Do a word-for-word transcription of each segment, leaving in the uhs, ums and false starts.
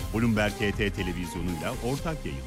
Bloomberg H T televizyonuyla ortak yayın.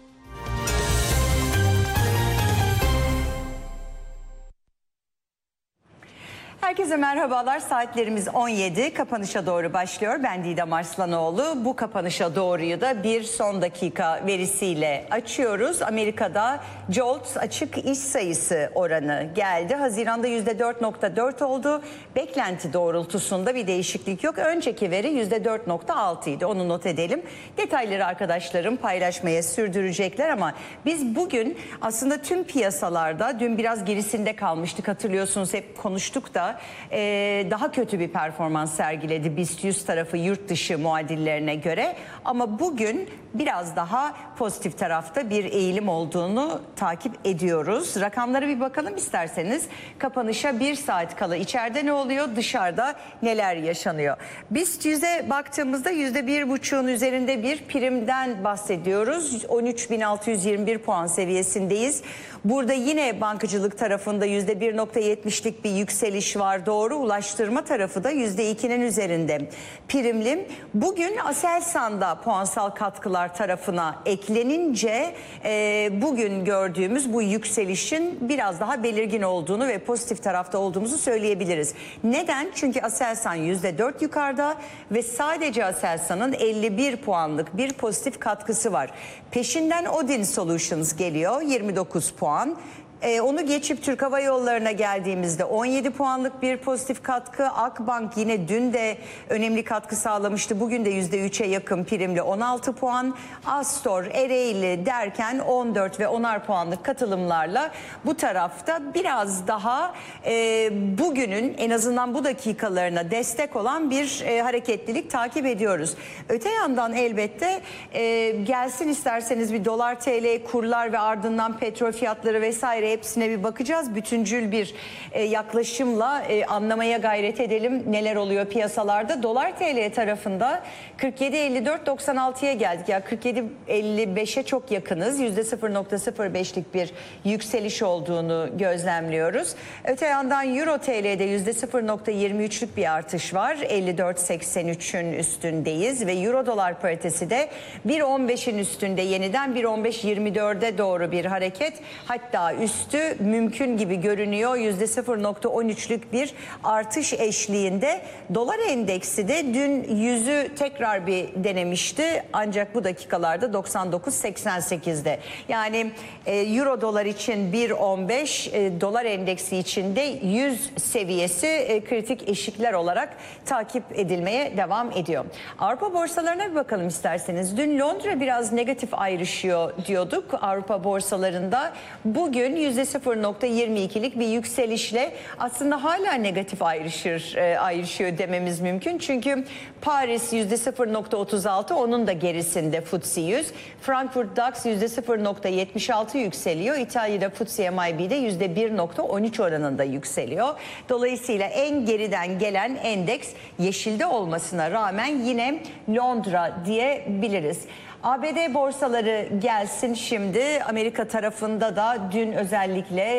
Herkese merhabalar. Saatlerimiz on yedi. Kapanışa doğru başlıyor. Ben Didem Arslanoğlu. Bu kapanışa doğruyu da bir son dakika verisiyle açıyoruz. Amerika'da JOLTS açık iş sayısı oranı geldi. Haziran'da yüzde dört nokta dört oldu. Beklenti doğrultusunda bir değişiklik yok. Önceki veri yüzde dört nokta altı idi. Onu not edelim. Detayları arkadaşlarım paylaşmaya sürdürecekler ama biz bugün aslında tüm piyasalarda dün biraz gerisinde kalmıştık. Hatırlıyorsunuz, hep konuştuk da Ee, daha kötü bir performans sergiledi BIST yüz tarafı yurt dışı muadillerine göre, ama bugün biraz daha pozitif tarafta bir eğilim olduğunu takip ediyoruz. Rakamlara bir bakalım isterseniz. Kapanışa bir saat kala içeride ne oluyor, dışarıda neler yaşanıyor? BIST yüze baktığımızda yüzde bir buçuğun üzerinde bir primden bahsediyoruz. on üç bin altı yüz yirmi bir puan seviyesindeyiz. Burada yine bankacılık tarafında yüzde bir nokta yetmişlik bir yükseliş var. Doğru, ulaştırma tarafı da yüzde ikinin üzerinde primli. Bugün Aselsan'da puansal katkılar tarafına eklenince e, bugün gördüğümüz bu yükselişin biraz daha belirgin olduğunu ve pozitif tarafta olduğumuzu söyleyebiliriz. Neden? Çünkü Aselsan yüzde dört yukarıda ve sadece Aselsan'ın elli bir puanlık bir pozitif katkısı var. Peşinden Odin Solutions geliyor, yirmi dokuz puan. Ee, onu geçip Türk Hava Yolları'na geldiğimizde on yedi puanlık bir pozitif katkı. Akbank yine dün de önemli katkı sağlamıştı. Bugün de yüzde üçe yakın primli on altı puan. Astor, Ereğli derken on dört ve onar puanlık katılımlarla bu tarafta biraz daha e, bugünün en azından bu dakikalarına destek olan bir e, hareketlilik takip ediyoruz. Öte yandan elbette e, gelsin isterseniz bir dolar T L kurlar ve ardından petrol fiyatları vesaire, hepsine bir bakacağız. Bütüncül bir e, yaklaşımla e, anlamaya gayret edelim neler oluyor piyasalarda. Dolar T L tarafında kırk yedi elli dört doksan altıya geldik. Ya kırk yedi elli beşe çok yakınız. yüzde sıfır nokta sıfır beşlik bir yükseliş olduğunu gözlemliyoruz. Öte yandan Euro T L'de yüzde sıfır nokta yirmi üçlük bir artış var. elli dört seksen üçün üstündeyiz ve Euro dolar paritesi de bir on beşin üstünde, yeniden bir on beş yirmi dörde doğru bir hareket. Hatta üst üstü mümkün gibi görünüyor. yüzde sıfır nokta on üçlük bir artış eşliğinde. Dolar endeksi de dün yüzü tekrar bir denemişti. Ancak bu dakikalarda doksan dokuz seksen sekizde. Yani e, Euro dolar için bir on beş, e, dolar endeksi için de yüz seviyesi e, kritik eşikler olarak takip edilmeye devam ediyor. Avrupa borsalarına bir bakalım isterseniz. Dün Londra biraz negatif ayrışıyor diyorduk Avrupa borsalarında. Bugün yüzde sıfır nokta yirmi ikilik bir yükselişle aslında hala negatif ayrışır, e, ayrışıyor dememiz mümkün. Çünkü Paris yüzde sıfır nokta otuz altı, onun da gerisinde F T S E yüz. Frankfurt DAX yüzde sıfır nokta yetmiş altı yükseliyor. İtalya'da F T S E M I B'de yüzde bir nokta on üç oranında yükseliyor. Dolayısıyla en geriden gelen endeks yeşilde olmasına rağmen yine Londra diyebiliriz. A B D borsaları gelsin şimdi. Amerika tarafında da dün özellikle